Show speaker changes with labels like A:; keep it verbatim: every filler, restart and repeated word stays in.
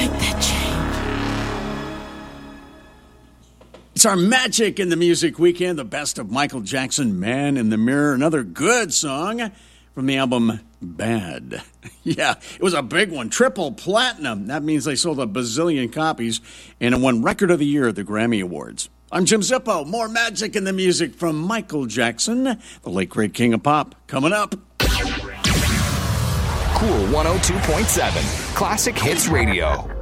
A: Break that chain.
B: It's our Magic in the Music Weekend, the best of Michael Jackson, Man in the Mirror, another good song from the album Bad. Yeah, it was a big one, triple platinum. That means they sold a bazillion copies, and it won Record of the Year at the Grammy Awards. I'm Jim Zippo. More Magic in the Music from Michael Jackson, the late great king of pop, coming up.
C: Cool one oh two point seven, Classic Hits Radio.